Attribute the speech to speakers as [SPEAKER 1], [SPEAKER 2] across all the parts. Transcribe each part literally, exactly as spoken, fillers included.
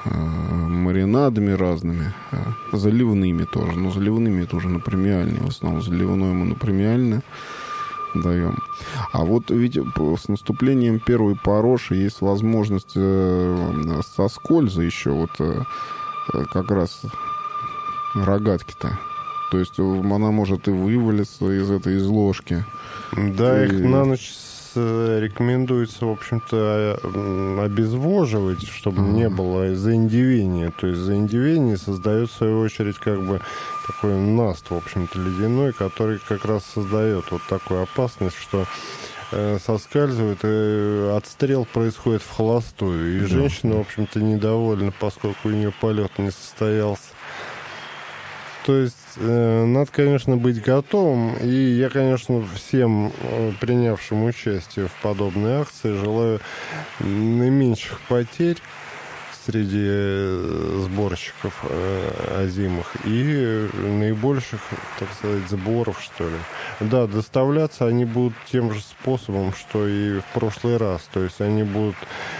[SPEAKER 1] маринадами разными, заливными тоже. Но заливными это уже на премиальные. В основном заливное мы на премиальное даем. А вот ведь с наступлением первой пороши есть возможность со скольза еще вот как раз рогатки-то. То есть она может и вывалиться из этой из ложки.
[SPEAKER 2] Да,
[SPEAKER 1] и...
[SPEAKER 2] их на ночь рекомендуется, в общем-то, обезвоживать, чтобы mm. не было заиндевения. То есть заиндевение создает, в свою очередь, как бы такой наст, в общем-то, ледяной, который как раз создает вот такую опасность, что э, соскальзывает, и отстрел происходит в холостую. И mm. женщина, в общем-то, недовольна, поскольку у нее полет не состоялся. То есть э, надо, конечно, быть готовым. И я, конечно, всем э, принявшим участие в подобной акции желаю наименьших потерь среди э, сборщиков э, озимых и наибольших, так сказать, сборов, что ли. Да, доставляться они будут тем же способом, что и в прошлый раз. То есть они будут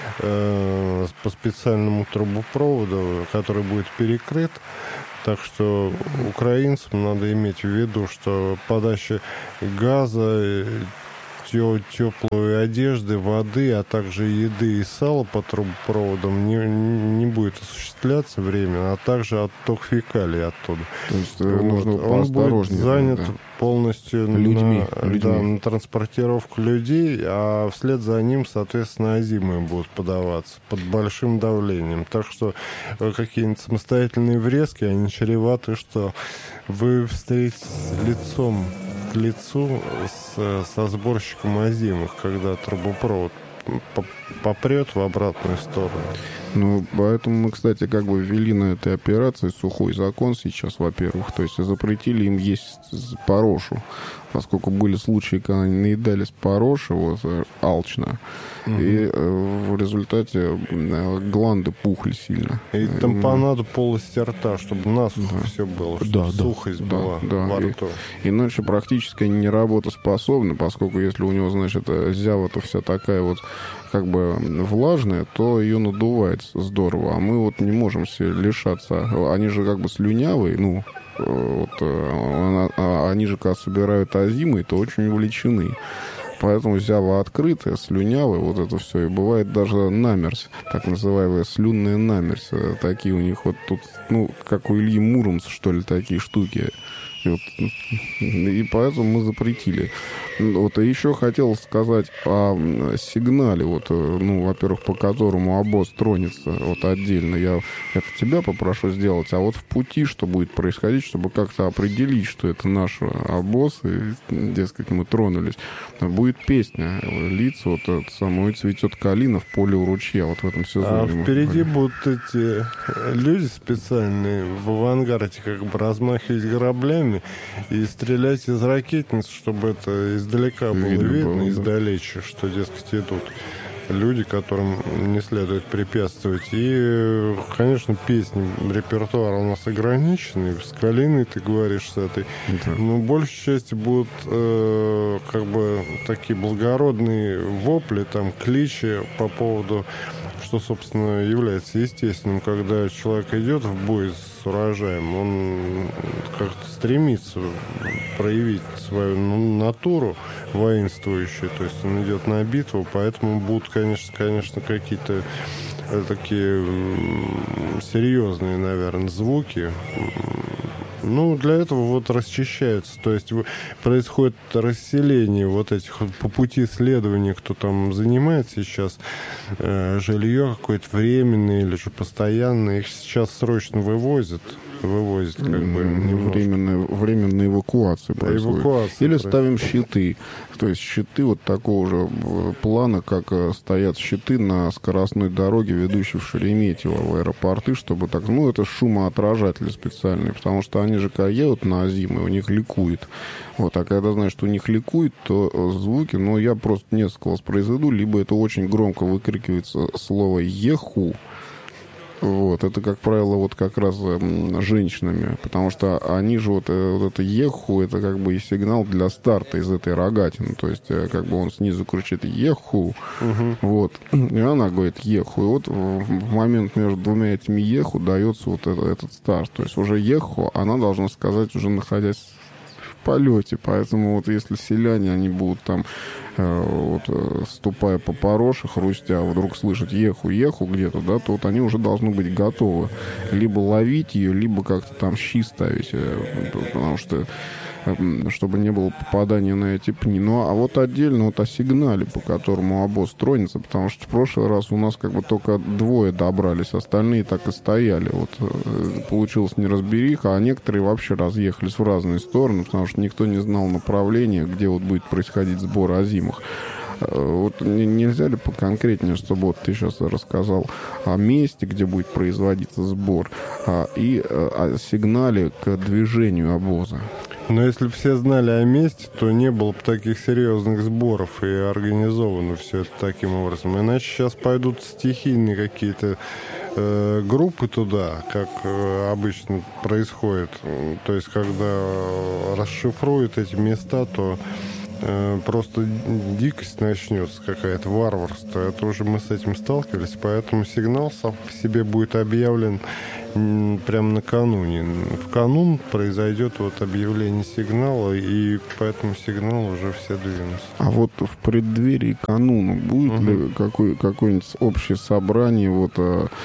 [SPEAKER 2] э, по специальному трубопроводу, который будет перекрыт. Так что украинцам надо иметь в виду, что подача газа, теплой одежды, воды, а также еды и сала по трубопроводам не, не будет осуществляться временно, а также отток фекалий оттуда.
[SPEAKER 1] То есть вот. Нужно
[SPEAKER 2] Он будет занят
[SPEAKER 1] да.
[SPEAKER 2] полностью
[SPEAKER 1] людьми,
[SPEAKER 2] на,
[SPEAKER 1] людьми.
[SPEAKER 2] Да, на транспортировку людей, а вслед за ним, соответственно, озимые будут подаваться под большим давлением. Так что какие-нибудь самостоятельные врезки, они чреваты, что вы встретитесь лицом к лицу с, со сборщиком озимых, когда трубопровод попрет в обратную сторону.
[SPEAKER 1] Ну, поэтому мы, кстати, как бы ввели на этой операции сухой закон сейчас, во-первых. То есть запретили им есть порошу. Поскольку были случаи, когда они наедались пороши, вот, алчно. Угу. И э, в результате э, гланды пухли сильно.
[SPEAKER 2] И тампонаду полости рта, чтобы насухо да. все было, чтобы
[SPEAKER 1] да,
[SPEAKER 2] сухость
[SPEAKER 1] да,
[SPEAKER 2] была
[SPEAKER 1] да,
[SPEAKER 2] во
[SPEAKER 1] да.
[SPEAKER 2] рту.
[SPEAKER 1] И, иначе практически они не работоспособны, поскольку если у него, значит, зява-то вся такая вот как бы влажная, то ее надувает здорово. А мы вот не можем себе лишаться. Они же как бы слюнявые, ну, вот, они же, когда собирают озимые, то очень увлечены. Поэтому зява открытая, слюнявая, вот это все. И бывает даже намерзь, так называемая слюнная намерзь. Такие у них вот тут, ну, как у Ильи Муромца, что ли, такие штуки. И, вот, и поэтому мы запретили. Вот, и еще хотел сказать о сигнале, вот, ну, во-первых, по которому обоз тронется, вот отдельно. Я это тебя попрошу сделать, а вот в пути, что будет происходить, чтобы как-то определить, что это наш обоз, и, дескать, мы тронулись. Будет песня литься, вот это самое «Цветет калина в поле у ручья», вот в этом сезоне.
[SPEAKER 2] А впереди будут эти люди специальные в авангарде как бы размахивать граблями и стрелять из ракетниц, чтобы это издалека было видно, видно было, издалече, что, дескать, идут люди, которым не следует препятствовать. И, конечно, песни, репертуар у нас ограниченный. С Калиной, ты говоришь, с этой. Да. Но большей части будут э, как бы такие благородные вопли, там, кличи по поводу, что, собственно, является естественным, когда человек идет в бой с урожаем, он как-то стремится проявить свою натуру воинствующую, то есть он идет на битву, поэтому будут, конечно, конечно, какие-то такие серьезные, наверное, звуки. Ну, для этого вот расчищаются, то есть происходит расселение вот этих по пути следования, кто там занимается сейчас, э, жилье какое-то временное или же постоянное, их сейчас срочно вывозят. Вывозят как бы
[SPEAKER 1] временная, временная эвакуация происходит.
[SPEAKER 2] Эвакуация
[SPEAKER 1] Или
[SPEAKER 2] происходит.
[SPEAKER 1] ставим щиты. То есть щиты вот такого же плана, как стоят щиты на скоростной дороге, ведущей в Шереметьево, в аэропорты, чтобы так... Ну, это шумоотражатели специальные, потому что они же, когда едут на озимые, у них ликует. Вот, а когда знаешь, что у них ликует, то звуки... Ну, я просто несколько воспроизведу, либо это очень громко выкрикивается слово «еху», Вот, это, как правило, вот как раз м, женщинами, потому что они же вот, э, вот это еху, это как бы и сигнал для старта из этой рогатины, то есть э, как бы он снизу кричит еху, угу. Вот, и она говорит еху, и вот в, в момент между двумя этими еху дается вот это, этот старт, то есть уже еху она должна сказать, уже находясь в полете, поэтому вот если селяне, они будут там вот, ступая по пороше, хрустя, вдруг слышать еху-еху где-то, да, то вот они уже должны быть готовы либо ловить ее, либо как-то там щи ставить, потому что чтобы не было попадания на эти пни. Ну, а вот отдельно вот о сигнале, по которому обоз тронется, потому что в прошлый раз у нас как бы только двое добрались, остальные так и стояли. Вот получилась неразбериха, а некоторые вообще разъехались в разные стороны, потому что никто не знал направления, где вот будет происходить сбор озимых. Вот нельзя ли поконкретнее, чтобы вот ты сейчас рассказал о месте, где будет производиться сбор, и о сигнале к движению обоза?
[SPEAKER 2] Но если бы все знали о месте, то не было бы таких серьезных сборов и организовано все это таким образом. Иначе сейчас пойдут стихийные какие-то э, группы туда, как э, обычно происходит. То есть, когда расшифруют эти места, то э, просто дикость начнется какая-то, варварство. Это уже мы с этим сталкивались, поэтому сигнал сам по себе будет объявлен прямо накануне. В канун произойдет вот объявление сигнала, и по этому сигналу уже все двинутся. А
[SPEAKER 1] вот в преддверии кануна будет угу. ли какой, какое-нибудь общее собрание вот,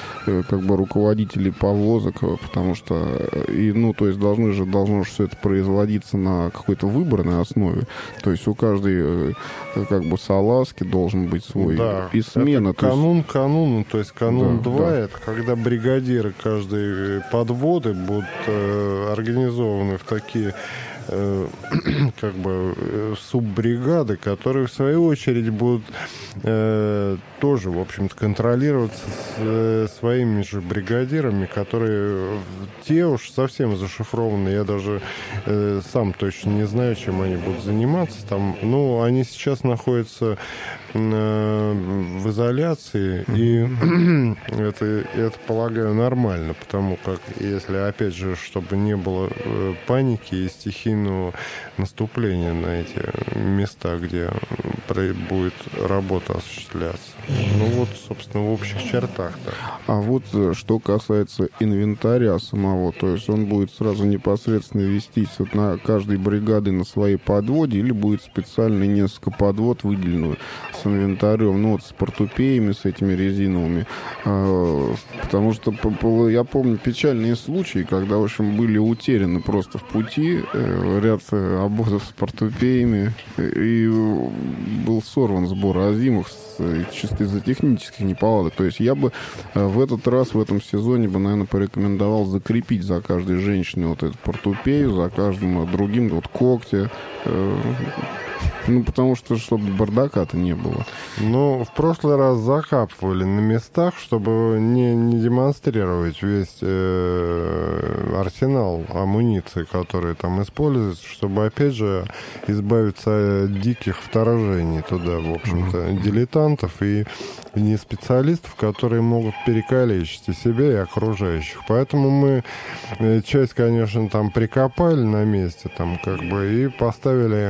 [SPEAKER 1] как бы руководителей повозок, потому что, и, ну, то есть должны же, должно же все это производиться на какой-то выборной основе, то есть у каждой как бы салазки должен быть свой,
[SPEAKER 2] да,
[SPEAKER 1] и смена.
[SPEAKER 2] Это канун
[SPEAKER 1] есть...
[SPEAKER 2] кануну, то есть канун
[SPEAKER 1] да,
[SPEAKER 2] два,
[SPEAKER 1] да.
[SPEAKER 2] Это когда бригадиры каждой подводы будут э, организованы в такие э, как бы э, суббригады, которые в свою очередь будут э, тоже, в общем-то, контролироваться с, э, своими же бригадирами, которые те уж совсем зашифрованы. Я даже э, сам точно не знаю, чем они будут заниматься там. Ну, они сейчас находятся в изоляции, и это, это, полагаю, нормально, потому как, если, опять же, чтобы не было паники и стихийного наступления на эти места, где будет работа осуществляться. Ну вот, собственно, в общих чертах-то.
[SPEAKER 1] А вот что касается инвентаря самого, то есть он будет сразу непосредственно вестись вот на каждой бригады на своей подводе, или будет специально несколько подвод выделенную с инвентарем, ну вот с портупеями, с этими резиновыми, а, потому что я помню печальные случаи, когда, в общем, были утеряны просто в пути э, ряд обозов с портупеями, и был сорван сбор озимых чисто из-за технических неполадок. То есть я бы в этот раз, в этом сезоне бы, наверное, порекомендовал закрепить за каждой женщиной вот эту портупею, за каждым другим вот когти. Ну, потому что, чтобы бардака-то не было.
[SPEAKER 2] Ну, в прошлый раз закапывали на местах, чтобы не, не демонстрировать весь э, арсенал амуниции, который там используется, чтобы, опять же, избавиться от диких вторжений туда, в общем-то, mm-hmm. дилетантов и не специалистов, которые могут перекалечить и себя, и окружающих. Поэтому мы часть, конечно, там прикопали на месте, там, как бы, и поставили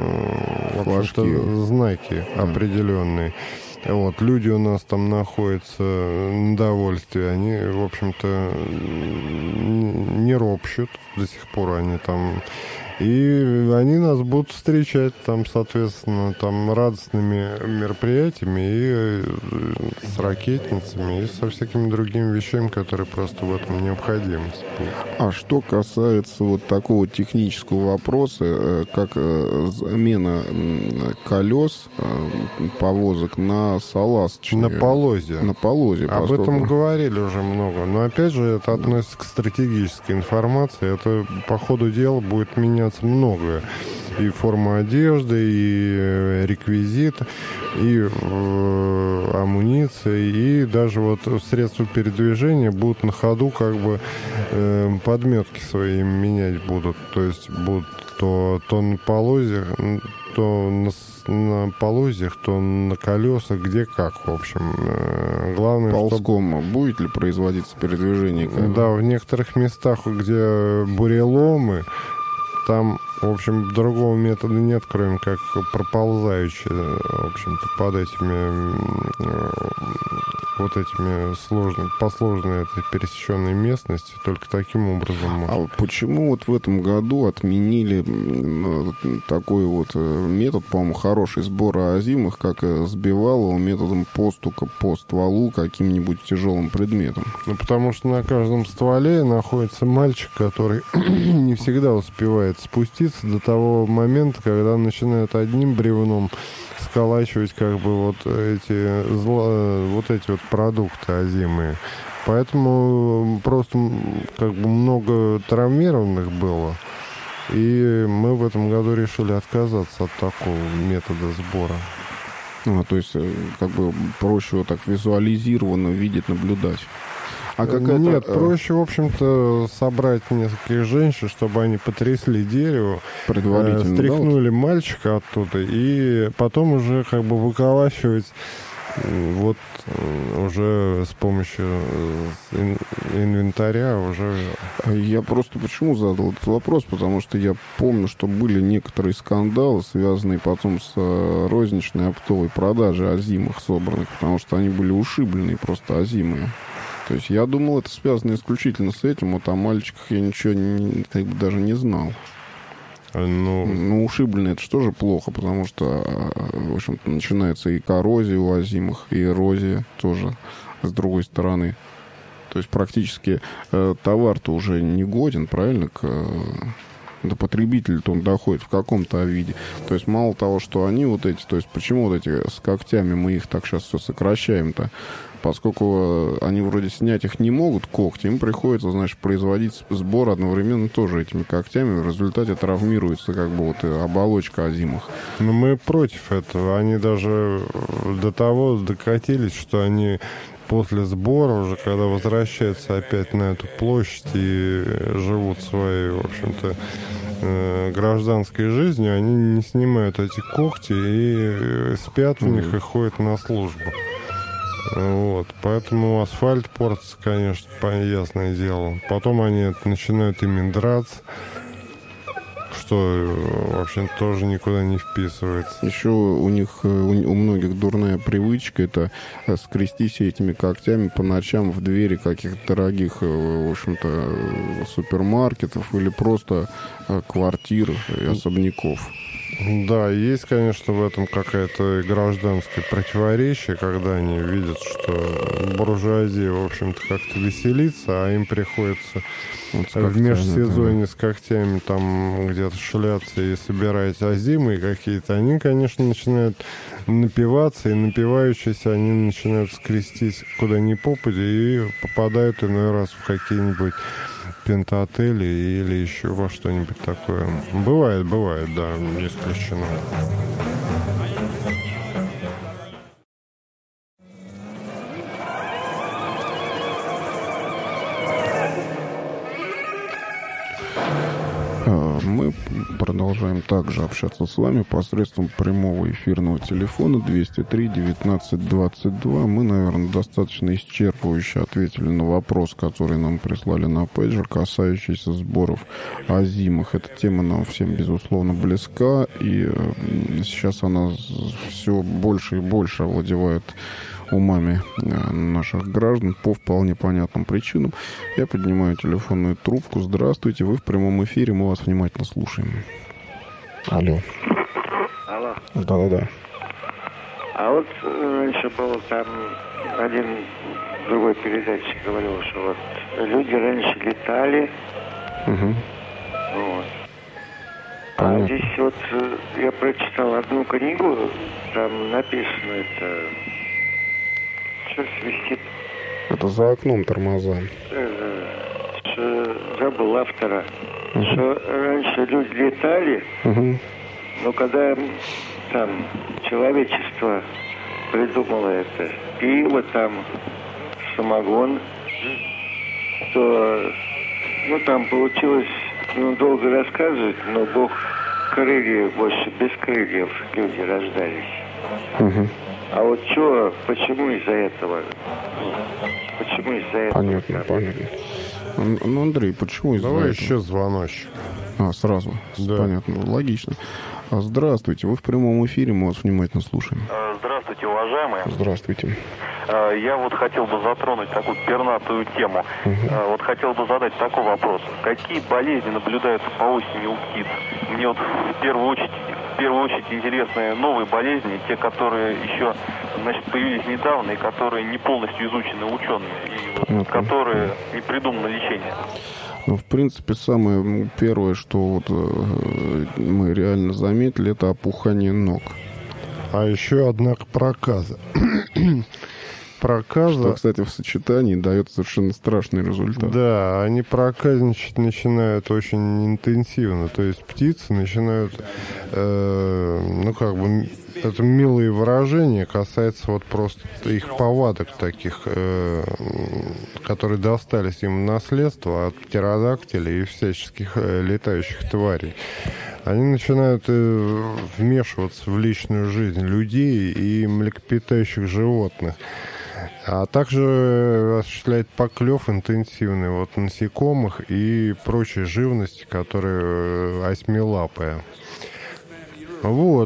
[SPEAKER 2] в знаки определенные. Вот, люди у нас там находятся на довольстве, они, в общем-то, не ропщут, до сих пор они там, и они нас будут встречать там, соответственно, там радостными мероприятиями и с ракетницами, и со всякими другими вещами, которые просто в этом необходимость.
[SPEAKER 1] А что касается вот такого технического вопроса, как замена колес повозок на салазочные.
[SPEAKER 2] На полозе.
[SPEAKER 1] На полозе.
[SPEAKER 2] Об поскольку... этом говорили уже много. Но опять же, это относится к стратегической информации. Это по ходу дела будет меняться многое. И форма одежды, и реквизит, и э, амуниция, и даже вот средства передвижения будут на ходу как бы э, подметки свои менять будут. То есть будут то, то на полозьях, то на, на полозьях, то на колесах, где как, в общем. Главное,
[SPEAKER 1] ползком
[SPEAKER 2] чтобы...
[SPEAKER 1] будет ли производиться передвижение? Как?
[SPEAKER 2] Да, в некоторых местах, где буреломы, там, в общем, другого метода нет, кроме как проползающие, в общем-то, под этими вот этими сложными, по сложной этой пересеченной местности, только таким образом можно.
[SPEAKER 1] А почему вот в этом году отменили такой вот метод, по-моему, хороший сбора озимых, как сбивалово методом постука по стволу каким-нибудь тяжелым предметом?
[SPEAKER 2] Ну, потому что на каждом стволе находится мальчик, который не всегда успевает спуститься до того момента, когда начинают одним бревном сколачивать как бы вот эти, зло, вот эти вот продукты озимые. Поэтому просто как бы много травмированных было. И мы в этом году решили отказаться от такого метода сбора.
[SPEAKER 1] А, то есть как бы проще вот так визуализированно видеть, наблюдать. А какая-то...
[SPEAKER 2] Нет, проще, в общем-то, собрать нескольких женщин, чтобы они потрясли дерево,
[SPEAKER 1] предварительно,
[SPEAKER 2] стряхнули
[SPEAKER 1] да, вот?
[SPEAKER 2] мальчика оттуда, и потом уже как бы выколачивать вот уже с помощью инвентаря уже...
[SPEAKER 1] Я просто почему задал этот вопрос? Потому что я помню, что были некоторые скандалы, связанные потом с розничной оптовой продажей озимых собранных, потому что они были ушибленные просто озимые. То есть я думал, это связано исключительно с этим, вот о мальчиках я ничего не, как бы даже не знал.
[SPEAKER 2] Ну,
[SPEAKER 1] ну ушибленные, это же тоже плохо, потому что, в общем-то, начинается и коррозия у озимых, и эрозия тоже с другой стороны. То есть практически э, товар-то уже не годен, правильно, к... до потребителя-то он доходит в каком-то виде. То есть мало того, что они вот эти, то есть почему вот эти с когтями мы их так сейчас все сокращаем-то, поскольку они вроде снять их не могут, когти, им приходится, значит, производить сбор одновременно тоже этими когтями, в результате травмируется как бы вот оболочка озимых.
[SPEAKER 2] Но мы против этого, они даже до того докатились, что они после сбора уже, когда возвращаются опять на эту площадь и живут своей, в общем-то, гражданской жизнью, они не снимают эти когти и спят в них и ходят на службу. Вот, поэтому асфальт портится, конечно, ясное дело. Потом они начинают ими драться, что, в общем, тоже никуда не вписывается.
[SPEAKER 1] Еще у них, у, у многих дурная привычка — это скрестись этими когтями по ночам в двери каких-то дорогих, в общем-то, супермаркетов или просто квартир и особняков.
[SPEAKER 2] Да, есть, конечно, в этом какое-то гражданское противоречие, когда они видят, что буржуазия, в общем-то, как-то веселится, а им приходится вот когтями, в межсезонье, да, с когтями там где-то шляться и собирать озимые какие-то. Они, конечно, начинают напиваться, и напивающиеся они начинают скрестись куда ни попадя и попадают иной раз в какие-нибудь пентаотели или еще во что-нибудь такое. Бывает, бывает, да, не исключено.
[SPEAKER 1] Мы продолжаем также общаться с вами посредством прямого эфирного телефона двести три девятнадцать двадцать два. Мы, наверное, достаточно исчерпывающе ответили на вопрос, который нам прислали на пейджер, касающийся сборов озимых. Эта тема нам всем, безусловно, близка, и сейчас она все больше и больше овладевает умами наших граждан по вполне понятным причинам. Я поднимаю телефонную трубку. Здравствуйте, вы в прямом эфире, мы вас внимательно слушаем. Алло.
[SPEAKER 3] Алло.
[SPEAKER 1] Да-да-да.
[SPEAKER 3] А вот раньше был там один другой передатчик говорил, что вот люди раньше летали.
[SPEAKER 1] Угу.
[SPEAKER 3] Вот.
[SPEAKER 1] Понятно.
[SPEAKER 3] А здесь вот я прочитал одну книгу, там написано это... Что свистит?
[SPEAKER 1] Это за окном тормоза.
[SPEAKER 3] Что, забыл автора.
[SPEAKER 1] Uh-huh.
[SPEAKER 3] Что раньше люди летали,
[SPEAKER 1] uh-huh.
[SPEAKER 3] но когда там человечество придумало это, пиво там, самогон, то, ну, там получилось, ну, долго рассказывать, но Бог крыльев, больше без крыльев люди рождались.
[SPEAKER 1] Угу.
[SPEAKER 3] А вот что, почему из-за этого? Почему из-за этого?
[SPEAKER 1] Понятно, понятно. Ну, Андрей, почему из-за
[SPEAKER 2] Давай
[SPEAKER 1] этого?
[SPEAKER 2] еще звоночек.
[SPEAKER 1] А, сразу.
[SPEAKER 2] Да.
[SPEAKER 1] Понятно, логично. А, здравствуйте, вы в прямом эфире, мы вас внимательно слушаем.
[SPEAKER 4] Здравствуйте, уважаемые.
[SPEAKER 1] Здравствуйте.
[SPEAKER 4] Я вот хотел бы затронуть такую пернатую тему.
[SPEAKER 1] Угу.
[SPEAKER 4] Вот хотел бы задать такой вопрос. Какие болезни наблюдаются по осени у птиц? Мне вот в первую очередь, в первую очередь интересны новые болезни, те, которые еще, значит, появились недавно и которые не полностью изучены учеными, и вот,
[SPEAKER 1] ну,
[SPEAKER 4] которые не придумано лечение.
[SPEAKER 1] Ну, в принципе, самое первое, что вот э, мы реально заметили, это опухание ног.
[SPEAKER 2] А еще, однако, проказа. Проказа...
[SPEAKER 1] Что, кстати, в сочетании дает совершенно страшный результат.
[SPEAKER 2] Да, они проказничать начинают очень интенсивно. То есть птицы начинают, э, ну, как бы, это милые выражения касается вот просто их повадок таких, э, которые достались им в наследство от птеродактилей и всяческих э, летающих тварей. Они начинают э, вмешиваться в личную жизнь людей и млекопитающих животных. А также осуществляет поклев интенсивный вот насекомых и прочей живности, которая осьмилапая. Вот.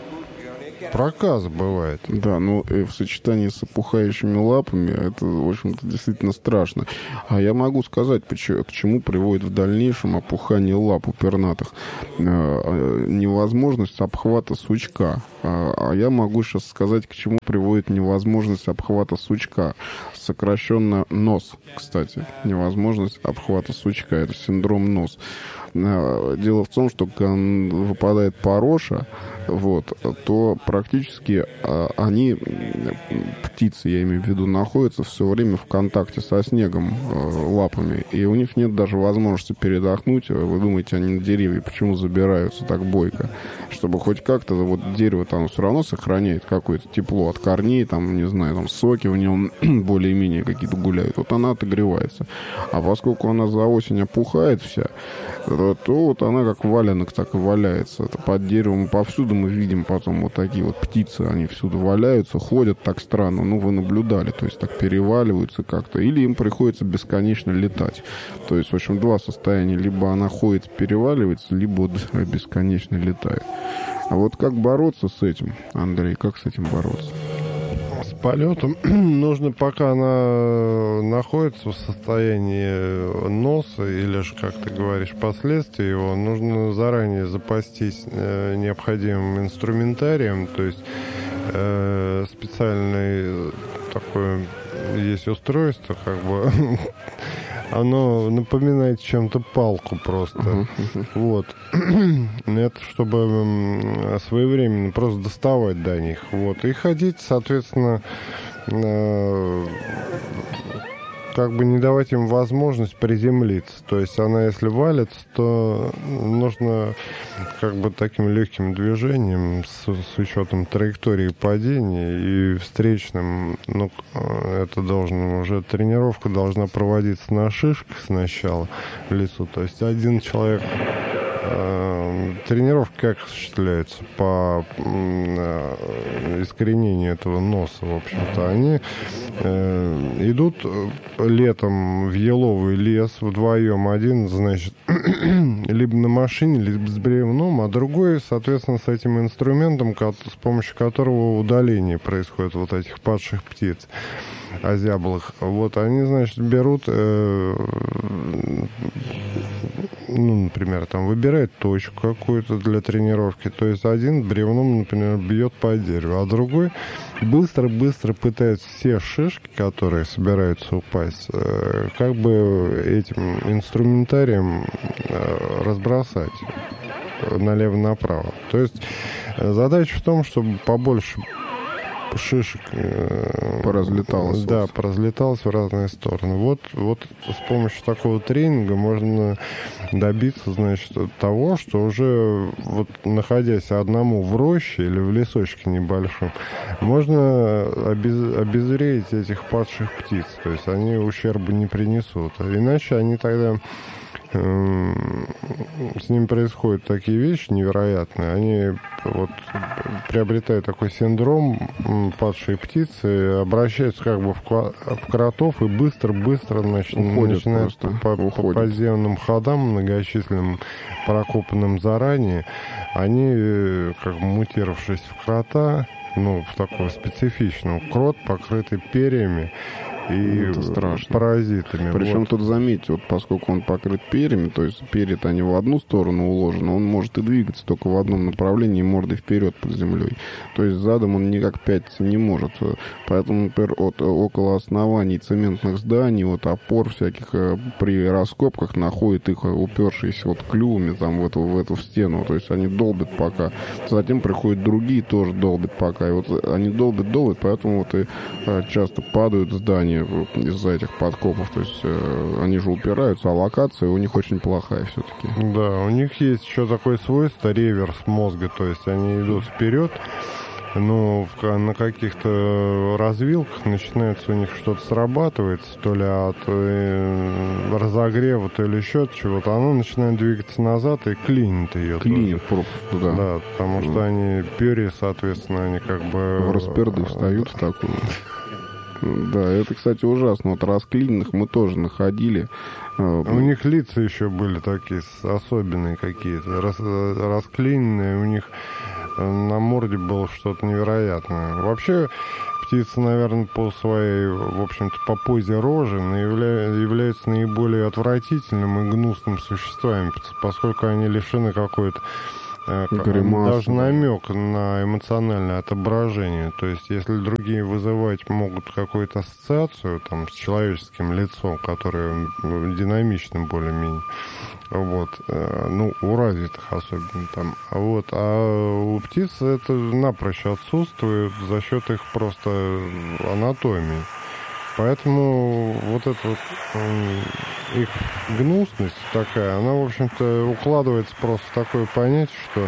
[SPEAKER 2] Проказа бывает.
[SPEAKER 1] Да, но и в сочетании с опухающими лапами это, в общем-то, действительно страшно. А я могу сказать, почему, к чему приводит в дальнейшем опухание лап у пернатых. Невозможность обхвата сучка. А я могу сейчас сказать, к чему приводит невозможность обхвата сучка. Сокращенно нос, кстати. Невозможность обхвата сучка. Это синдром нос. Дело в том, что когда выпадает пороша, вот, то практически а, они, птицы, я имею в виду, находятся все время в контакте со снегом э, лапами, и у них нет даже возможности передохнуть. Вы думаете, они на деревья почему забираются так бойко? Чтобы хоть как-то, вот дерево там все равно сохраняет какое-то тепло от корней, там, не знаю, там соки в нем более-менее какие-то гуляют. Вот она отогревается. А поскольку она за осень опухает вся, то вот она как валенок так и валяется. Это под деревом повсюду мы видим потом вот такие вот птицы, они всюду валяются, ходят так странно. Ну, вы наблюдали, то есть так переваливаются как-то. Или им приходится бесконечно летать. То есть, в общем, два состояния. Либо она ходит, переваливается, либо вот бесконечно летает. А вот как бороться с этим, Андрей, как с этим бороться?
[SPEAKER 2] С полетом нужно, пока она находится в состоянии носа, или же, как ты говоришь, последствия его, нужно заранее запастись э, необходимым инструментарием, то есть э, специальный такой есть устройство, как бы оно напоминает чем-то палку просто. Uh-huh, uh-huh. Вот. Это чтобы своевременно просто доставать до них. Вот. И ходить, соответственно, э- как бы не давать им возможность приземлиться. То есть она, если валится, то нужно как бы таким легким движением с, с учетом траектории падения и встречным, ну, это должно уже, тренировка должна проводиться на шишках сначала в лесу. То есть один человек... Тренировки как осуществляются по э, искоренению этого носа, в общем-то. Они э, идут летом в еловый лес вдвоем. Один, значит, либо на машине, либо с бревном, а другой, соответственно, с этим инструментом, с помощью которого удаление происходит вот этих падших птиц озяблых. Вот они, значит, берут... Э, ну, например, там выбирает точку какую-то для тренировки. То есть один бревном, например, бьет по дереву, а другой быстро-быстро пытается все шишки, которые собираются упасть, как бы этим инструментарием разбросать налево-направо. То есть задача в том, чтобы побольше шишек
[SPEAKER 1] поразлеталось.
[SPEAKER 2] Да, поразлеталось в разные стороны. Вот, вот с помощью такого тренинга можно добиться, значит, того, что уже вот находясь одному в роще или в лесочке небольшом, можно обез, обезвредить этих падших птиц. То есть они ущерба не принесут. Иначе они тогда с ними происходят такие вещи невероятные. Они вот приобретают такой синдром падшей птицы, обращаются как бы в, в кротов и быстро-быстро нач... начинают по, по подземным ходам многочисленным, прокопанным заранее. Они, как бы мутировавшись в крота, ну, в такого специфичного, крот, покрытый перьями и паразитами.
[SPEAKER 1] Причем
[SPEAKER 2] вот.
[SPEAKER 1] Тут заметьте, вот поскольку он покрыт перьями, то есть перья-то они в одну сторону уложены, он может и двигаться только в одном направлении, мордой вперед под землей. То есть задом он никак пятиться не может. Поэтому, например, от, около оснований цементных зданий, вот опор всяких при раскопках находят их упершиеся вот клювами там в эту, в эту стену. То есть они долбят пока. Затем приходят другие, тоже долбят пока. И вот они долбят, долбят, поэтому вот и часто падают здания из-за этих подкопов. То есть э, они же упираются, а локация у них очень плохая все-таки.
[SPEAKER 2] Да, у них есть еще такое свойство реверс мозга, то есть они идут вперед, но в, на каких-то развилках начинается у них что-то срабатывается, то ли от э, разогрева, то ли еще от чего-то, оно начинает двигаться назад и клинит ее.
[SPEAKER 1] Клинит просто, да.
[SPEAKER 2] Да, потому что mm. они перья, соответственно, они как бы...
[SPEAKER 1] В расперды встают в такую. Да, это, кстати, ужасно. Вот расклиненных мы тоже находили.
[SPEAKER 2] У них лица еще были такие особенные какие-то. Рас, расклиненные, у них на морде было что-то невероятное. Вообще, птица, наверное, по своей, в общем-то, по позе рожи явля, является наиболее отвратительным и гнусным существами, поскольку они лишены какой-то
[SPEAKER 1] Гримасы,
[SPEAKER 2] даже намек на эмоциональное отображение. То есть, если другие вызывать могут какую-то ассоциацию там, с человеческим лицом, которое динамично более-менее, вот, ну, у развитых особенно там, вот, а у птиц это напрочь отсутствует за счет их просто анатомии. Поэтому вот эта вот э, их гнусность такая, она, в общем-то, укладывается просто в такое понятие, что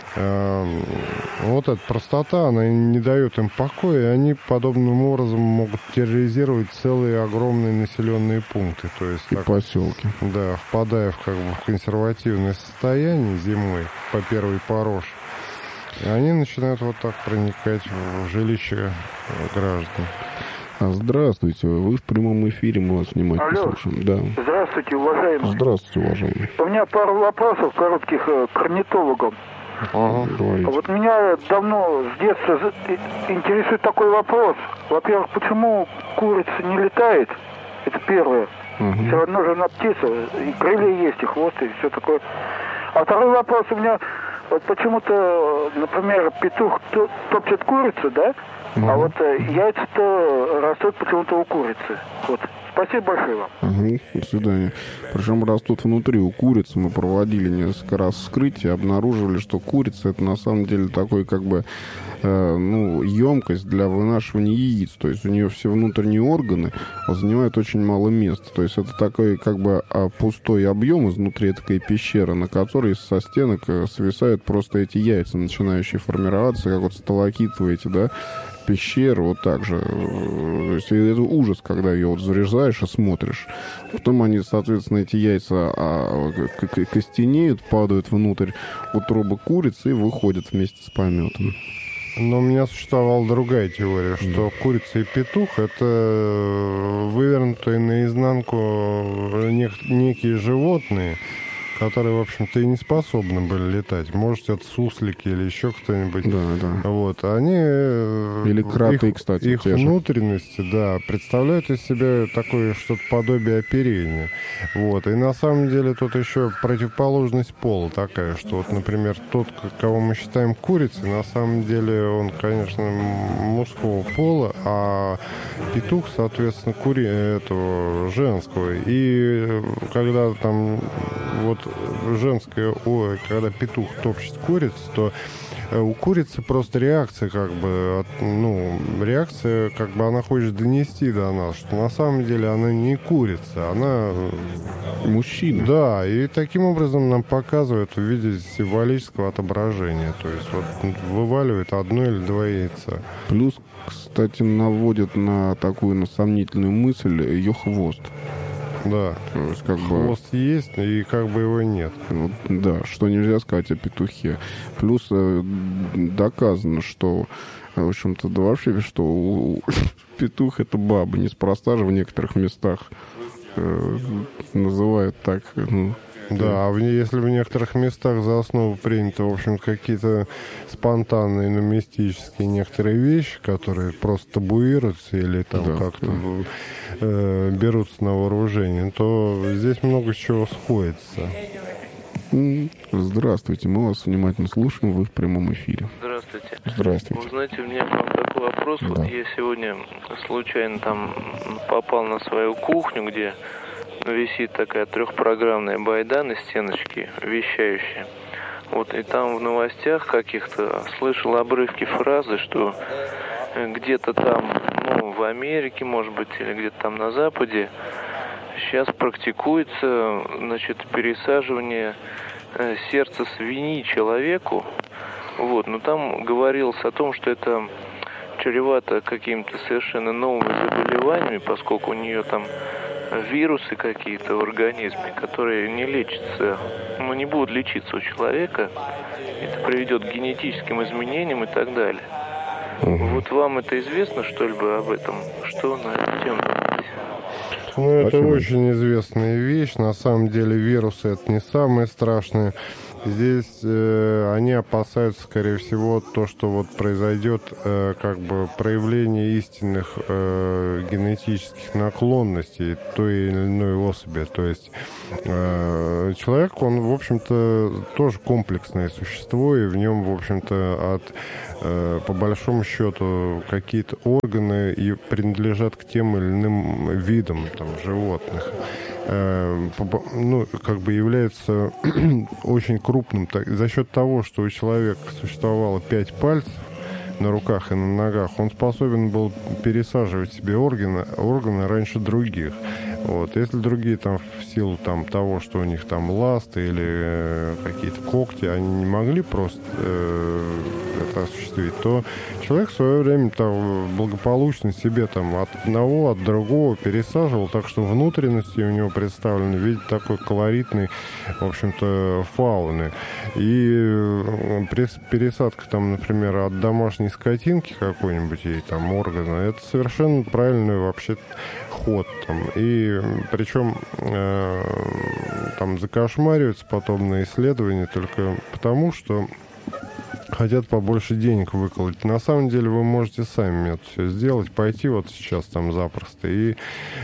[SPEAKER 2] э, вот эта простота, она не дает им покоя, и они подобным образом могут терроризировать целые огромные населенные пункты. То есть,
[SPEAKER 1] и
[SPEAKER 2] так,
[SPEAKER 1] поселки.
[SPEAKER 2] Да, впадая в, как бы, в консервативное состояние зимой по первой порош, и они начинают вот так проникать в жилище граждан.
[SPEAKER 1] Здравствуйте, вы в прямом эфире, мы вас внимательно
[SPEAKER 5] Алло.
[SPEAKER 1] слушаем. Да.
[SPEAKER 5] Здравствуйте, уважаемый.
[SPEAKER 1] Здравствуйте, уважаемый.
[SPEAKER 5] У меня пару вопросов коротких к орнитологам.
[SPEAKER 1] Ага.
[SPEAKER 5] Вот меня давно с детства интересует такой вопрос. Во-первых, почему курица не летает? Это первое. Ага. Все равно же она птица, и крылья есть, и хвост, и все такое. А второй вопрос у меня, вот почему-то, например, петух топчет курицу, да? Mm-hmm. А вот э, яйца-то растут почему-то у курицы. Вот. Спасибо большое вам.
[SPEAKER 1] Угу, до свидания. Причем растут внутри у курицы. Мы проводили несколько раз вскрытие, обнаружили, что курица это на самом деле такой как бы э, ну, емкость для вынашивания яиц. То есть у нее все внутренние органы занимают очень мало места. То есть это такой как бы пустой объем изнутри, такая пещера, на которой со стенок свисают просто эти яйца, начинающие формироваться, как вот сталактитовые эти, да, пещеры, вот так же. То есть это ужас, когда ее вот заряжаешь и смотришь. Потом они, соответственно, эти яйца а, костенеют, падают внутрь утробы курицы и выходят вместе с пометом.
[SPEAKER 2] Но у меня существовала другая теория, что mm. курица и петух — это вывернутые наизнанку нек- некие животные, которые, в общем-то, и не способны были летать. Может, это суслики или еще кто-нибудь.
[SPEAKER 1] Да, да.
[SPEAKER 2] Вот. Они...
[SPEAKER 1] Или кроты,
[SPEAKER 2] их,
[SPEAKER 1] кстати,
[SPEAKER 2] их внутренности, да, представляют из себя такое что-то подобие оперения. Вот. И на самом деле тут еще противоположность пола такая, что вот, например, тот, кого мы считаем курицей, на самом деле он, конечно, мужского пола, а петух, соответственно, кури... этого женского. И когда там вот женское, ой, когда петух топчет курицу, то у курицы просто реакция, как бы, ну, реакция, как бы она хочет донести до нас, что на самом деле она не курица, она
[SPEAKER 1] мужчина.
[SPEAKER 2] Да, и таким образом нам показывают в виде символического отображения, то есть вот вываливает одно или два яйца.
[SPEAKER 1] Плюс, кстати, наводит на такую на сомнительную мысль ее хвост.
[SPEAKER 2] Да.
[SPEAKER 1] То есть, как бы...
[SPEAKER 2] Хвост есть, и как бы его нет.
[SPEAKER 1] Вот, да, что нельзя сказать о петухе. Плюс э, доказано, что, в общем-то, да вообще, что у, у, петух — это баба. Неспроста же в некоторых местах э, называют так, ну...
[SPEAKER 2] Да, а в, если в некоторых местах за основу принято, в общем, какие-то спонтанные, но мистические некоторые вещи, которые просто табуируются или там да, как-то да. э, берутся на вооружение, то здесь много чего сходится.
[SPEAKER 1] Здравствуйте, мы вас внимательно слушаем, вы в прямом эфире.
[SPEAKER 6] Здравствуйте.
[SPEAKER 1] Здравствуйте.
[SPEAKER 6] Вы знаете, у меня к вам такой вопрос. Да. Вот я сегодня случайно там попал на свою кухню, где висит такая трехпрограммная байда на стеночке, вещающая. Вот, и там в новостях каких-то слышал обрывки фразы, что где-то там, ну, в Америке, может быть, или где-то там на Западе сейчас практикуется, значит, пересаживание сердца свиньи человеку. Вот, но там говорилось о том, что это чревато какими-то совершенно новыми заболеваниями, поскольку у нее там вирусы какие-то в организме, которые не лечатся, ну, не будут лечиться у человека. Это приведет к генетическим изменениям и так далее. Угу. Вот вам это известно что-либо об этом? Что на эту тему думаете?
[SPEAKER 2] Ну, это Спасибо. Очень известная вещь. На самом деле вирусы — это не самое страшное. Здесь э, они опасаются, скорее всего, то, что вот произойдет э, как бы проявление истинных э, генетических наклонностей той или иной особи. То есть э, человек, он, в общем-то, тоже комплексное существо, и в нем, в общем-то, от, э, по большому счету, какие-то органы и принадлежат к тем или иным видам там, животных. Ну, как бы является очень крупным так, за счет того, что у человека существовало пять пальцев на руках и на ногах, он способен был пересаживать себе органы, органы раньше других. Вот. Если другие там в силу там, того, что у них там ласты или э, какие-то когти, они не могли просто э, это осуществить, то человек в свое время там благополучно себе там от одного, от другого пересаживал, так что внутренности у него представлены в виде такой колоритной, в общем-то, фауны. И пересадка там, например, от домашней скотинки какой-нибудь ей там органа, это совершенно правильный вообще ход там. И причем э, там закошмариваются подобные исследования только потому, что хотят побольше денег выколоть. На самом деле вы можете сами это все сделать, пойти вот сейчас там запросто и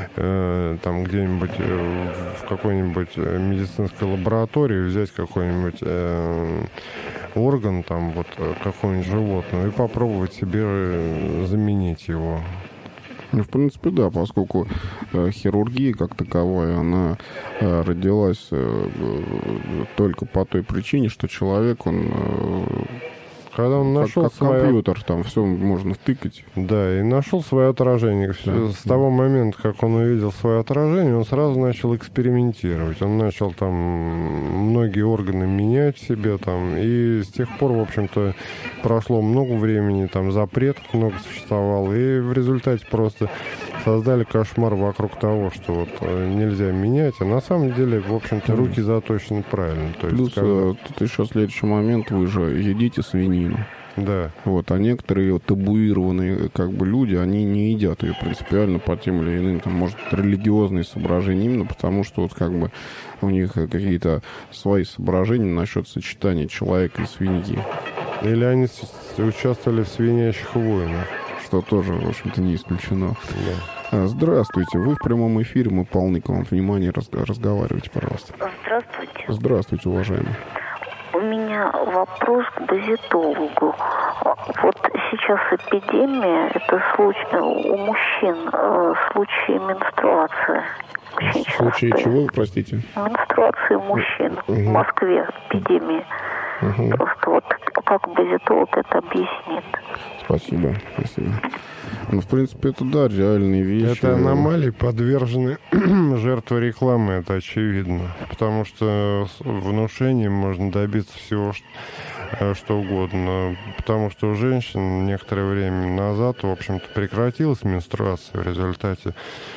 [SPEAKER 2] э, там где-нибудь э, в какой-нибудь медицинской лаборатории взять какой-нибудь э, орган там вот какого-нибудь животного и попробовать себе заменить его.
[SPEAKER 1] Ну, в принципе, да, поскольку э, хирургия как таковая, она э, родилась э, только по той причине, что человек, он... Э,
[SPEAKER 2] Когда он нашел
[SPEAKER 1] как, как
[SPEAKER 2] свое...
[SPEAKER 1] компьютер, там все можно втыкать.
[SPEAKER 2] Да, и нашел свое отражение. Да. С того момента, как он увидел свое отражение, он сразу начал экспериментировать. Он начал там многие органы менять себе там. И с тех пор, в общем-то, прошло много времени, там запретов много существовало. И в результате просто создали кошмар вокруг того, что вот нельзя менять. А на самом деле, в общем-то, руки заточены правильно. То
[SPEAKER 1] Плюс
[SPEAKER 2] есть, когда...
[SPEAKER 1] тут еще следующий момент, вы же едите свинину.
[SPEAKER 2] Да.
[SPEAKER 1] Вот, а некоторые вот, табуированные как бы люди, они не едят ее принципиально по тем или иным, там, может, религиозные соображения, именно потому что вот как бы у них какие-то свои соображения насчет сочетания человека и свиньи.
[SPEAKER 2] Или они участвовали в свинячьих войнах.
[SPEAKER 1] Что тоже, в общем-то, не исключено. Да. Здравствуйте, вы в прямом эфире, мы полны к вам внимания, разговаривайте, пожалуйста.
[SPEAKER 7] Здравствуйте.
[SPEAKER 1] Здравствуйте, уважаемый.
[SPEAKER 7] У меня вопрос к базитологу. Вот сейчас эпидемия, это случай у мужчин, случаи менструации.
[SPEAKER 1] В случае чего, простите?
[SPEAKER 7] Менструации у мужчин.
[SPEAKER 1] Угу.
[SPEAKER 7] В Москве эпидемия. Угу. Просто вот как базитолог это объяснит.
[SPEAKER 1] Спасибо, спасибо. Ну, в принципе, это, да, реальные вещи.
[SPEAKER 2] Это аномалии подвержены жертве рекламы, это очевидно. Потому что внушением можно добиться всего, что, что угодно. Потому что у женщин некоторое время назад, в общем-то, прекратилась менструация в результате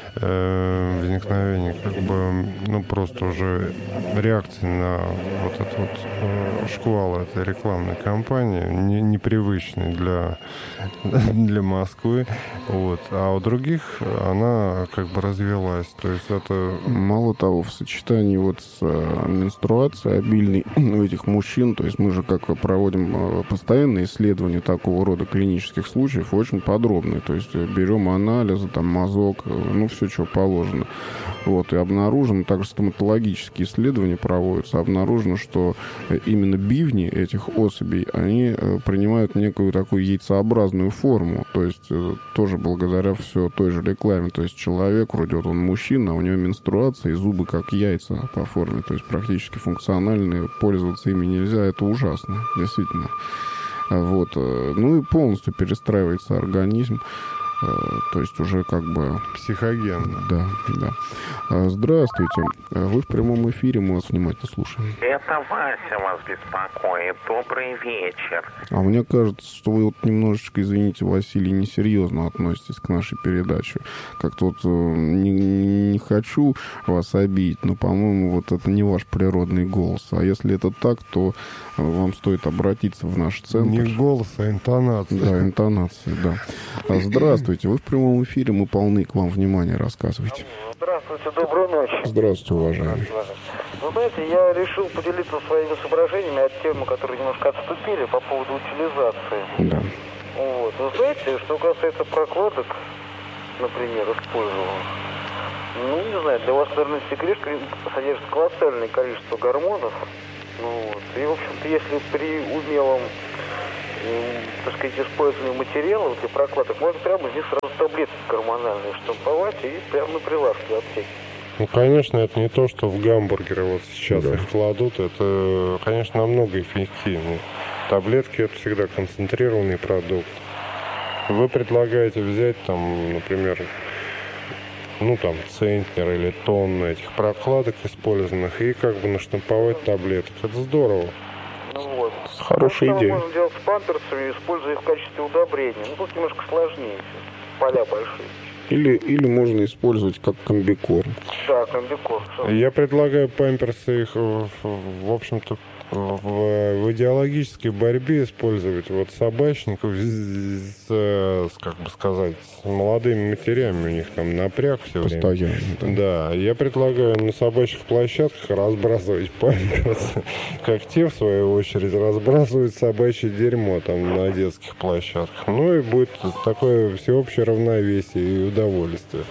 [SPEAKER 2] э, возникновения как бы, ну, просто уже реакции на вот этот вот э, шквал этой рекламной кампании, не, непривычной для, для Москвы. Вот. А у других она как бы развелась. То есть это...
[SPEAKER 1] Мало того, в сочетании вот с э, менструацией обильной у этих мужчин, то есть мы же как проводим э, постоянные исследования такого рода клинических случаев, очень подробные. То есть берем анализы, там, мазок, ну, все, что положено. Вот. И обнаружено, также стоматологические исследования проводятся, обнаружено, что именно бивни этих особей, они э, принимают некую такую яйцеобразную форму. То есть э, тоже благодаря все той же рекламе. То есть человек, вроде вот он мужчина, у него менструация и зубы как яйца по форме. То есть практически функциональные, пользоваться ими нельзя. Это ужасно, действительно. Вот. Ну и полностью перестраивается организм. То есть уже как бы...
[SPEAKER 2] Психогенно.
[SPEAKER 1] Да, да. Здравствуйте. Вы в прямом эфире, мы вас внимательно слушаем.
[SPEAKER 8] Это Вася вас беспокоит. Добрый вечер.
[SPEAKER 1] А мне кажется, что вы вот немножечко, извините, Василий, несерьезно относитесь к нашей передаче. Как-то вот не, не хочу вас обидеть, но, по-моему, вот это не ваш природный голос. А если это так, то вам стоит обратиться в наш центр.
[SPEAKER 2] Не голос, а интонация.
[SPEAKER 1] Да, интонация, да. Здравствуйте. Вы в прямом эфире, мы полны к вам внимания, рассказывайте.
[SPEAKER 9] Здравствуйте, добрую ночь.
[SPEAKER 1] Здравствуйте, уважаемый.
[SPEAKER 9] Вы знаете, я решил поделиться своими соображениями от темы, которые немножко отступили по поводу утилизации.
[SPEAKER 1] Да.
[SPEAKER 9] Вот. Вы знаете, что касается прокладок, например, использованных, ну, не знаю, для вас, наверное, секрет содержит колоссальное количество гормонов. Ну, вот. И, в общем-то, если при умелом, так сказать, использовании материалов для прокладок, можно прямо из них сразу таблетки гормональные штамповать и прямо на прилавке в аптеке.
[SPEAKER 2] Ну, конечно, это не то, что в гамбургеры вот сейчас да. их кладут. Это, конечно, намного эффективнее. Таблетки — это всегда концентрированный продукт. Вы предлагаете взять, там, например, ну, там, центнер или тонну этих прокладок использованных и как бы наштамповать таблеток. Это здорово.
[SPEAKER 9] Ну, вот.
[SPEAKER 2] Хорошая идея.
[SPEAKER 9] Можно делать с памперсами, используя их в качестве удобрения. Ну, тут немножко сложнее. Поля большие.
[SPEAKER 1] Или, или можно использовать как комбикорм.
[SPEAKER 9] Да, комбикорм.
[SPEAKER 2] Я предлагаю памперсы их, в, в общем-то, в, в идеологической борьбе использовать вот собачников с, с, как бы сказать, с молодыми матерями. У них там напряг все время.
[SPEAKER 1] Постоянно. Да.
[SPEAKER 2] да, я предлагаю на собачьих площадках разбрасывать памперсы, как те, в свою очередь, разбрасывают собачье дерьмо там на детских площадках. Ну и будет такое всеобщее равновесие и удовольствие.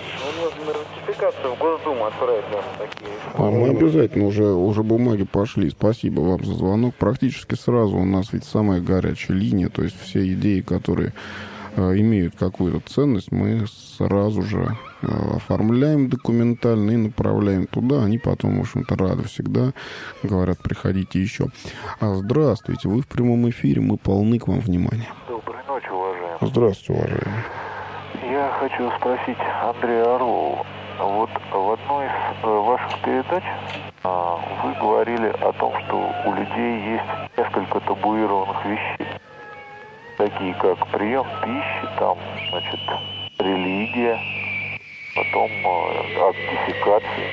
[SPEAKER 9] В Госдуму отправить нас такие.
[SPEAKER 1] А мы обязательно, уже, уже бумаги пошли. Спасибо вам за звонок. Практически сразу у нас ведь самая горячая линия, то есть все идеи, которые э, имеют какую-то ценность, мы сразу же э, оформляем документально и направляем туда. Они потом, в общем-то, рады всегда. Говорят, приходите еще. А, здравствуйте, вы в прямом эфире, мы полны к вам внимания.
[SPEAKER 9] Доброй ночи, уважаемый.
[SPEAKER 1] Здравствуйте, уважаемый.
[SPEAKER 9] Я хочу спросить Андрея Орлова. Вот в одной из э, ваших передач э, вы говорили о том, что у людей есть несколько табуированных вещей, такие как прием пищи, там, значит, религия, потом э, акт дефекации.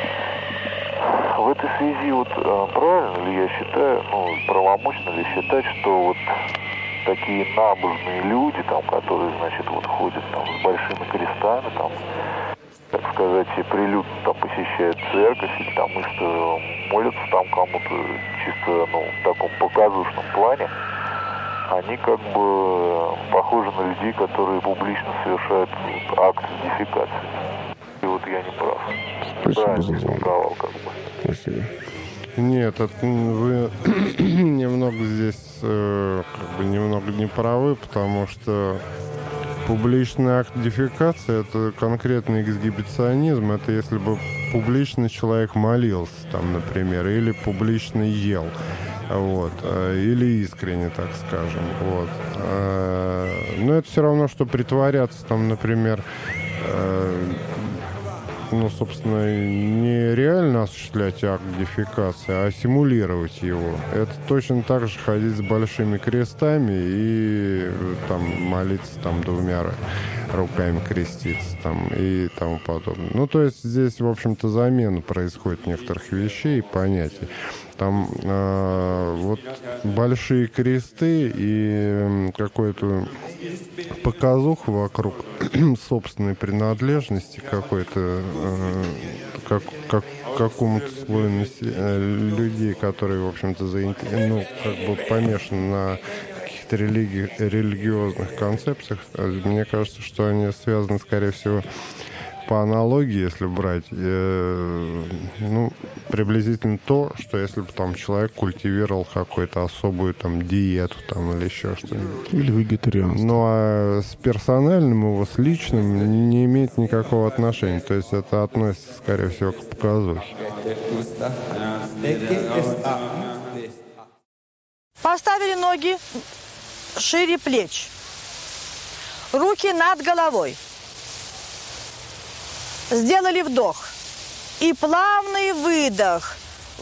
[SPEAKER 9] В этой связи вот э, правильно ли я считаю, ну, правомочно ли считать, что вот такие набожные люди, там, которые, значит, вот ходят там с большими крестами, там, так сказать, прилюдно там посещают церковь или там что молятся там кому-то чисто, ну, в таком показушном плане, они как бы похожи на людей, которые публично совершают вот, акт дефекации. И вот я не прав.
[SPEAKER 1] Спасибо за звонок.
[SPEAKER 9] Как бы.
[SPEAKER 1] Спасибо.
[SPEAKER 2] Нет, это вы немного здесь э, как бы немного не правы, потому что публичный акт дефекации — это конкретный эксгибиционизм. Это если бы публично человек молился, там, например, или публично ел, вот, или искренне, так скажем, вот. Но это все равно, что притворяться, там, например, ну, собственно, не реально осуществлять акт дефекации, а симулировать его. Это точно так же ходить с большими крестами и там молиться там двумя руками креститься там и тому подобное. Ну, то есть здесь, в общем-то, замена происходит некоторых вещей и понятий. Там э, вот большие кресты и какой-то показух вокруг собственной принадлежности какой-то э, как, как, какому-то слою э, людей, которые, в общем-то, заинт... ну, как бы помешаны на каких-то религи... религиозных концепциях. Мне кажется, что они связаны, скорее всего, по аналогии, если брать, э, ну, приблизительно то, что если бы там человек культивировал какую-то особую там диету там или еще что-нибудь.
[SPEAKER 1] Или вегетарианство.
[SPEAKER 2] Ну, а с персональным его, с личным не имеет никакого отношения. То есть это относится, скорее всего, к показухе.
[SPEAKER 10] Поставили ноги шире плеч. Руки над головой. Сделали вдох. И плавный выдох.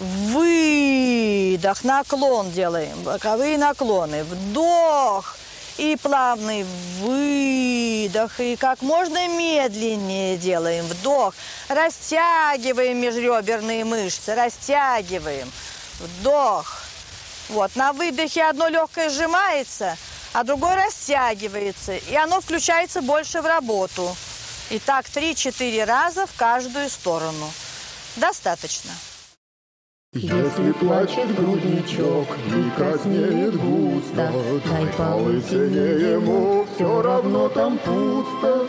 [SPEAKER 10] Выдох. Наклон делаем. Боковые наклоны. Вдох. И плавный выдох. И как можно медленнее делаем. Вдох. Растягиваем межреберные мышцы. Растягиваем. Вдох. Вот. На выдохе одно легкое сжимается, а другое растягивается. И оно включается больше в работу. И так три-четыре раза в каждую сторону. Достаточно.
[SPEAKER 11] Если плачет грудничок и краснеет густо, дай полысине ему, все равно там пусто.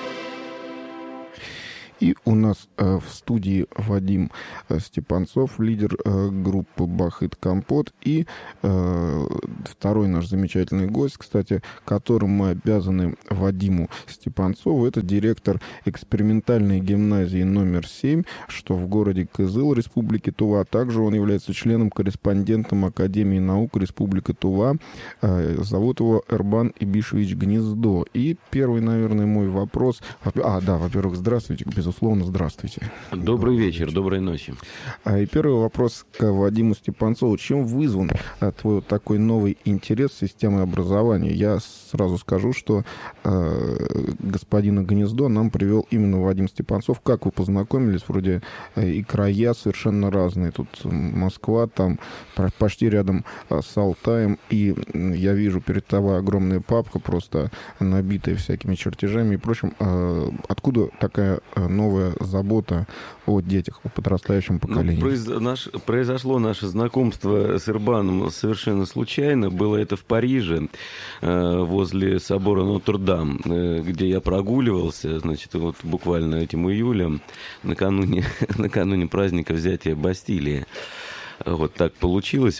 [SPEAKER 1] И у нас э, в студии Вадим э, Степанцов, лидер э, группы «Бахыт Компот», и э, второй наш замечательный гость, кстати, которым мы обязаны Вадиму Степанцову, это директор экспериментальной гимназии номер семь, что в городе Кызыл Республики Тува, а также он является членом-корреспондентом Академии наук Республики Тува. Э, зовут его Эрбан Ибишевич Гнездо. И первый, наверное, мой вопрос... А, да, во-первых, здравствуйте, безусловно. Безусловно, здравствуйте.
[SPEAKER 12] Добрый вечер, доброй ночи.
[SPEAKER 1] И первый вопрос к Вадиму Степанцову. Чем вызван твой вот такой новый интерес в системе образования? Я сразу скажу, что э, господина Гнездо нам привел именно Вадим Степанцов. Как вы познакомились? Вроде и края совершенно разные. Тут Москва, там почти рядом с Алтаем. И я вижу перед тобой огромная папка, просто набитая всякими чертежами и прочим. Э, откуда такая новая забота о детях, о подрастающем поколении?
[SPEAKER 12] Ну, произ... наш... Произошло наше знакомство с Эрбаном совершенно случайно. Было это в Париже, э, возле собора Нотр-Дам, э, где я прогуливался, значит, вот буквально этим июлем, накануне, накануне праздника взятия Бастилии. Вот так получилось,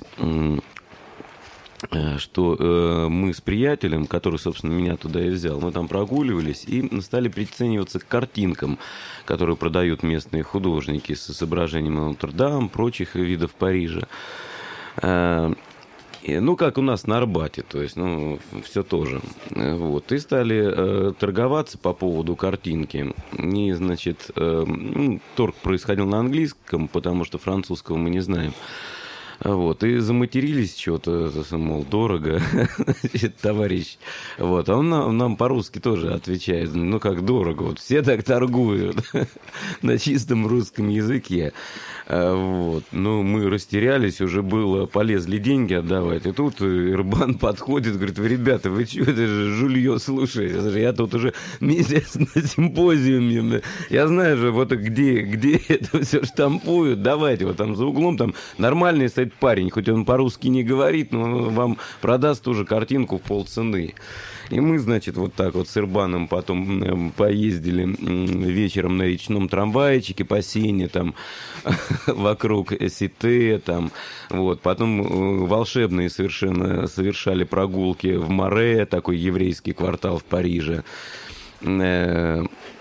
[SPEAKER 12] что э, мы с приятелем, который, собственно, меня туда и взял, мы там прогуливались и стали прицениваться к картинкам, которые продают местные художники с изображением Нотр-Дам, прочих видов Парижа. Э, и, ну, как у нас на Арбате, то есть, ну, все тоже. Вот. И стали э, торговаться по поводу картинки. И, значит, э, ну, торг происходил на английском, потому что французского мы не знаем. Вот, и заматерились что-то, мол, дорого, товарищ. Вот, а он нам, нам по-русски тоже отвечает, ну, как дорого, вот, все так торгуют на чистом русском языке. Вот, ну, мы растерялись, уже было, полезли деньги отдавать, и тут Эрбан подходит, говорит: вы, ребята, вы что, это же жулье слушаете, я тут уже месяц на симпозиуме, я знаю же, вот где, где это все штампуют, давайте, вот там за углом, там нормальный стоит парень, хоть он по-русски не говорит, но он вам продаст тоже картинку в полцены. И мы, значит, вот так вот с Эрбаном потом поездили вечером на речном трамвайчике по Сене, там, вокруг Сите, там, вот. Потом волшебные совершенно совершали прогулки в Море, такой еврейский квартал в Париже.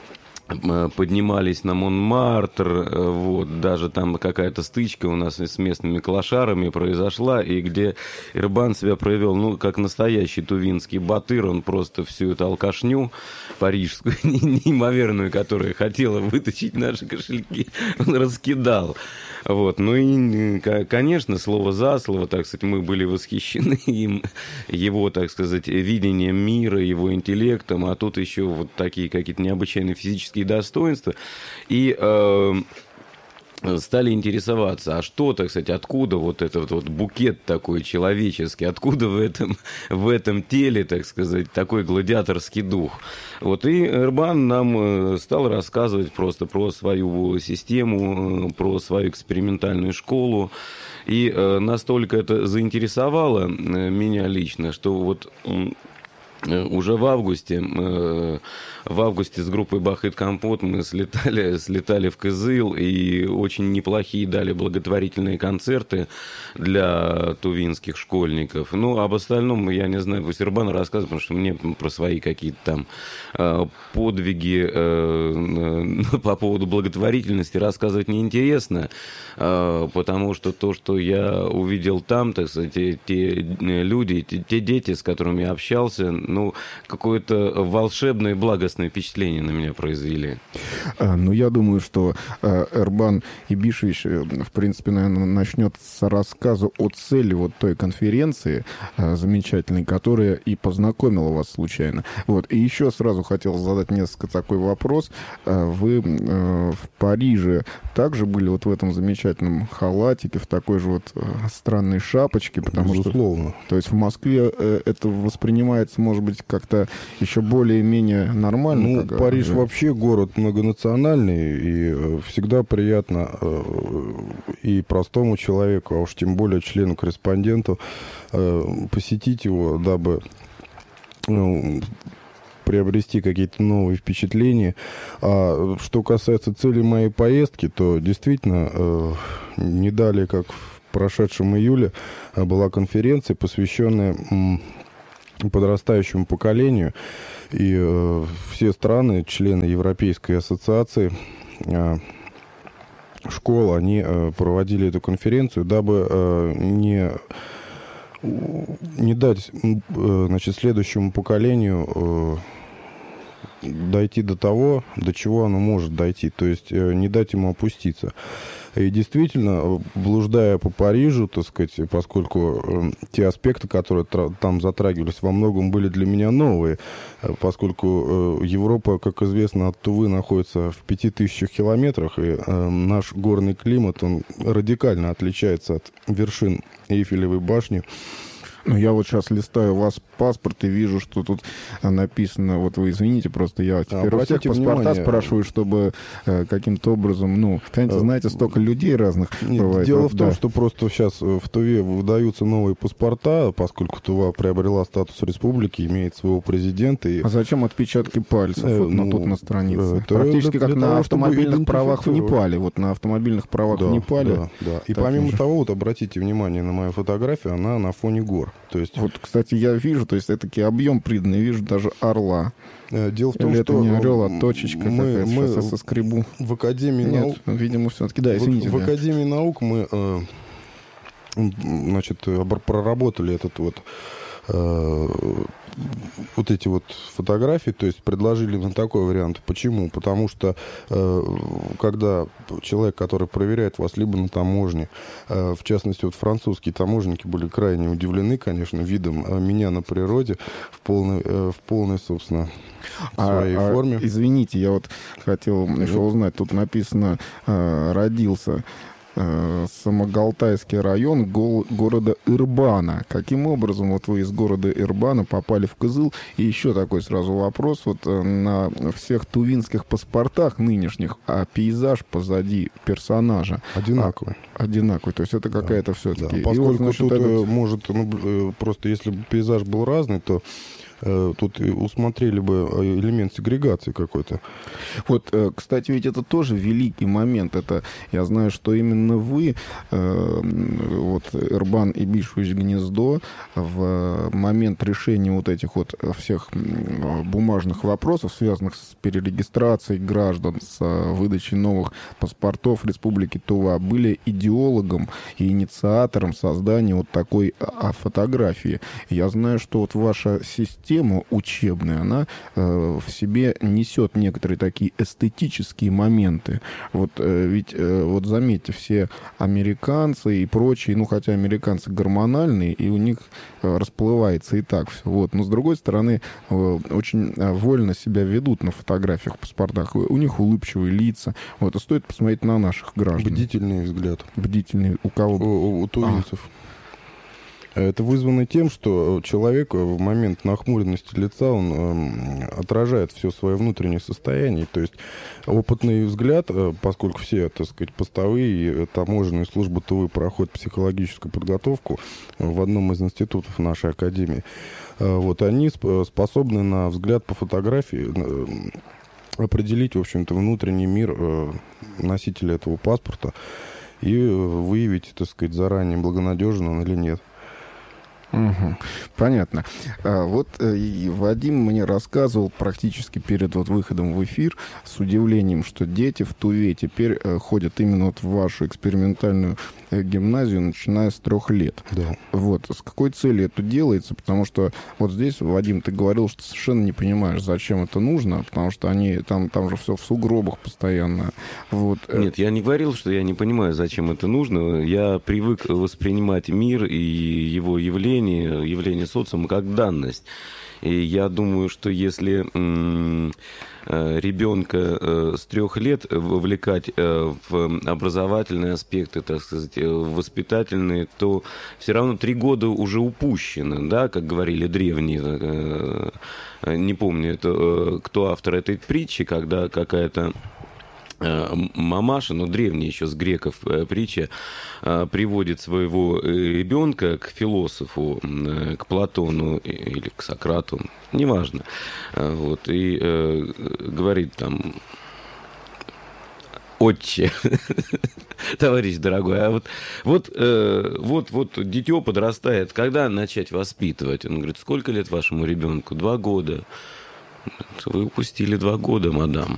[SPEAKER 12] поднимались на Монмартр, вот, даже там какая-то стычка у нас с местными клошарами произошла, и где Эрбан себя проявил, ну, как настоящий тувинский батыр, он просто всю эту алкашню парижскую, неимоверную, которая хотела вытащить наши кошельки, он раскидал. Вот. Ну и, конечно, слово за слово, так сказать, мы были восхищены им, его, так сказать, видением мира, его интеллектом, а тут еще вот такие какие-то необычайные физические достоинства. И э, стали интересоваться, а что, так сказать, откуда вот этот вот букет такой человеческий, откуда в этом, в этом теле, так сказать, такой гладиаторский дух. Вот, и Эрбан нам стал рассказывать просто про свою систему, про свою экспериментальную школу, и настолько это заинтересовало меня лично, что вот уже в августе, в августе с группой Бахыт Компот мы слетали, слетали в Кызыл, и очень неплохие дали благотворительные концерты для тувинских школьников. Ну, об остальном я не знаю, пусть Эрбан рассказывает, потому что мне про свои какие-то там подвиги по поводу благотворительности рассказывать неинтересно, потому что то, что я увидел там, так сказать, те, те люди, те, те дети, с которыми я общался, ну, какое-то волшебное, благостное впечатление на меня произвели.
[SPEAKER 1] А, ну, я думаю, что э, Эрбан Ибишевич, в принципе, наверное, начнет с рассказа о цели вот той конференции э, замечательной, которая и познакомила вас случайно. Вот. И еще сразу хотел задать несколько такой вопрос. Э, вы э, в Париже также были вот в этом замечательном халатике, в такой же вот э, странной шапочке? Потому
[SPEAKER 2] Безусловно.
[SPEAKER 1] Что, то есть в Москве э, это воспринимается, может быть, как-то еще более-менее нормально?
[SPEAKER 2] Ну,
[SPEAKER 1] как,
[SPEAKER 2] Париж
[SPEAKER 1] да?
[SPEAKER 2] вообще город многонациональный, и всегда приятно и простому человеку, а уж тем более члену-корреспонденту посетить его, дабы ну, приобрести какие-то новые впечатления. А что касается цели моей поездки, то действительно не далее, как в прошедшем июле, была конференция, посвященная подрастающему поколению, и э, все страны, члены Европейской ассоциации э, школ, они э, проводили эту конференцию, дабы э, не, не дать э, значит, следующему поколению э, дойти до того, до чего оно может дойти, то есть э, не дать ему опуститься. И действительно, блуждая по Парижу, так сказать, поскольку э, те аспекты, которые тра- там затрагивались, во многом были для меня новые, э, поскольку э, Европа, как известно, от Тувы находится в пяти тысячах километрах, и э, наш горный климат, он радикально отличается от вершин Эйфелевой башни.
[SPEAKER 1] Ну, я вот сейчас листаю у вас паспорт и вижу, что тут написано, вот вы извините, просто я теперь а, у всех паспорта внимание. спрашиваю, чтобы э, каким-то образом, ну, понимаете, знаете, столько людей разных
[SPEAKER 2] Нет, бывает. Дело вот, в том, да. что просто сейчас в Туве выдаются новые паспорта, поскольку Тува приобрела статус республики, имеет своего президента. И...
[SPEAKER 1] А зачем отпечатки пальцев э, вот, ну, тут на странице?
[SPEAKER 2] Это
[SPEAKER 1] Практически
[SPEAKER 2] для,
[SPEAKER 1] как
[SPEAKER 2] для
[SPEAKER 1] на
[SPEAKER 2] того,
[SPEAKER 1] автомобильных правах в Непале. Вот на автомобильных правах
[SPEAKER 2] да,
[SPEAKER 1] в Непале.
[SPEAKER 2] Да, да. И помимо же. того, вот обратите внимание на мою фотографию, она на фоне гор. То есть...
[SPEAKER 1] Вот, кстати, я вижу, то есть это таки объем приданный, вижу даже орла.
[SPEAKER 2] Дело в том,
[SPEAKER 1] Или
[SPEAKER 2] что...
[SPEAKER 1] это не орел, а точечка
[SPEAKER 2] мы,
[SPEAKER 1] какая-то,
[SPEAKER 2] мы
[SPEAKER 1] сейчас я соскребу.
[SPEAKER 2] В Академии
[SPEAKER 1] Нет,
[SPEAKER 2] наук...
[SPEAKER 1] видимо, все-таки, да, извините.
[SPEAKER 2] В, в
[SPEAKER 1] да.
[SPEAKER 2] Академии наук мы, э, значит, проработали этот вот... Э, вот эти вот фотографии, то есть предложили на такой вариант. Почему? Потому что э, когда человек, который проверяет вас либо на таможне, э, в частности, вот французские таможенники были крайне удивлены, конечно, видом э, меня на природе в полной, э, в полной, собственно, своей
[SPEAKER 1] а,
[SPEAKER 2] форме.
[SPEAKER 1] А, извините, я вот хотел еще узнать, тут написано э, «родился». Самогалтайский район го- города Ирбана. Каким образом вот вы из города Ирбана попали в Кызыл? И еще такой сразу вопрос. Вот на всех тувинских паспортах нынешних, а пейзаж позади персонажа
[SPEAKER 2] одинаковый.
[SPEAKER 1] А, одинаковый. То есть это какая-то да, все-таки...
[SPEAKER 2] Да, поскольку
[SPEAKER 1] вот, значит,
[SPEAKER 2] тут
[SPEAKER 1] этот...
[SPEAKER 2] может, ну, просто если бы пейзаж был разный, то тут усмотрели бы элемент сегрегации какой-то.
[SPEAKER 1] Вот, кстати, ведь это тоже великий момент. Это, я знаю, что именно вы, вот, Эрбан Ибишевич Гнездо, в момент решения вот этих вот всех бумажных вопросов, связанных с перерегистрацией граждан, с выдачей новых паспортов Республики Тува, были идеологом и инициатором создания вот такой фотографии. Я знаю, что вот ваша система учебная, она э, в себе несет некоторые такие эстетические моменты. Вот э, ведь, э, вот заметьте, все американцы и прочие, ну, хотя американцы гормональные, и у них э, расплывается и так все. Вот. Но, с другой стороны, э, очень э, вольно себя ведут на фотографиях, паспортах. У них улыбчивые лица. Вот. И стоит посмотреть на наших граждан.
[SPEAKER 2] Бдительный взгляд.
[SPEAKER 1] Бдительный. У кого?
[SPEAKER 2] У, у тувинцев. А. Это вызвано тем, что человек в момент нахмуренности лица, он э, отражает все свое внутреннее состояние. То есть опытный взгляд, э, поскольку все, так сказать, постовые и таможенные службы Тувы проходят психологическую подготовку в одном из институтов нашей академии, э, вот, они сп- способны на взгляд по фотографии э, определить, в общем-то, внутренний мир э, носителя этого паспорта и выявить, так сказать, заранее, благонадежен он или нет.
[SPEAKER 1] Угу. Понятно. А, вот и Вадим мне рассказывал практически перед вот выходом в эфир с удивлением, что дети в Туве теперь э, ходят именно вот в вашу экспериментальную э, гимназию, начиная с трех лет.
[SPEAKER 2] Да.
[SPEAKER 1] Вот. С какой целью это делается? Потому что вот здесь, Вадим, ты говорил, что совершенно не понимаешь, зачем это нужно, потому что они там, там же все в сугробах постоянно. Вот.
[SPEAKER 12] Нет, я не говорил, что я не понимаю, зачем это нужно. Я привык воспринимать мир и его явления, явление социума как данность. И я думаю, что если м- ребенка с трех лет вовлекать в образовательные аспекты, так сказать, в воспитательные, то все равно три года уже упущено, да, как говорили древние. Не помню, это, кто автор этой притчи, когда какая-то мамаша, но древняя еще с греков притча, приводит своего ребенка к философу, к Платону или к Сократу, неважно, вот, и э, говорит там: отче, товарищ дорогой, а вот, вот, э, вот, вот дитё подрастает, когда начать воспитывать? Он говорит: сколько лет вашему ребенку? Два года. Вы упустили два года, мадам.